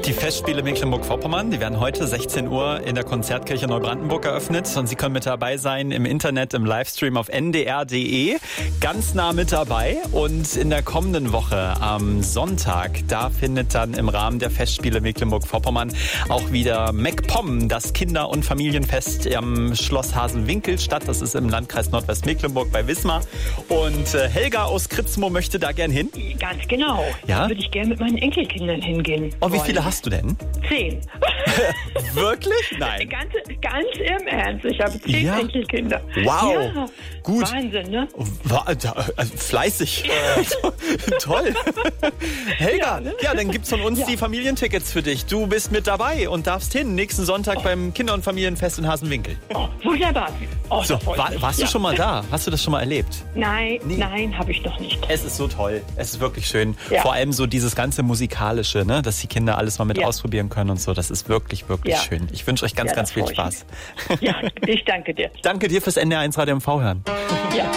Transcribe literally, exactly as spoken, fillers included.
Die Festspiele Mecklenburg-Vorpommern, die werden heute sechzehn Uhr in der Konzertkirche Neubrandenburg eröffnet und Sie können mit dabei sein im Internet, im Livestream auf n d r punkt d e. Ganz nah mit dabei und in der kommenden Woche am Sonntag, da findet dann im Rahmen der Festspiele Mecklenburg-Vorpommern auch wieder MacPom, das Kinder- und Familienfest am Schloss Hasenwinkel statt. Das ist im Landkreis Nordwestmecklenburg bei Wismar. Und äh, Helga aus Kritzmo möchte da gern hin. Ganz genau. Ja? Da würde ich gerne mit meinen Enkelkindern hingehen. Oh, wie wollen. viele hast du denn? Zehn. Wirklich? Nein. Ganz, ganz im Ernst. Ich habe zehn Ja? Enkelkinder. Wow. Ja. Gut. Wahnsinn, ne? War, also fleißig. Toll. Helga, ja, Ja, ne? ja, dann gibt's von uns Ja. die Familientickets für dich. Du bist mit dabei und darfst hin. Nächsten Sonntag Oh. beim Kinder- und Familienfest in Hasenwinkel. Oh, wunderbar. Oh, So, da freu ich war, mich. warst ja. du schon mal da? Hast du das schon mal erlebt? Nein, Nee. nein, habe ich noch nicht. Es ist so toll. Es ist wirklich schön. Ja. Vor allem so dieses ganze Musikalische, ne? Dass die Kinder alles mal mit Ja. ausprobieren können und so. Das ist wirklich, wirklich Ja. schön. Ich wünsche euch ganz, Ja, ganz da viel freu ich Spaß. Ja, ich danke dir. Danke dir fürs N D R eins Radio M V hören. Ja.